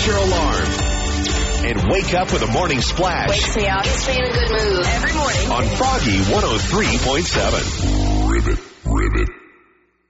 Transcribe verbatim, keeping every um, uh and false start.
set your alarm, and wake up with a morning splash. Wakes me up. Gets me in a good mood. Every morning. On Froggy one oh three point seven. Ribbit, ribbit.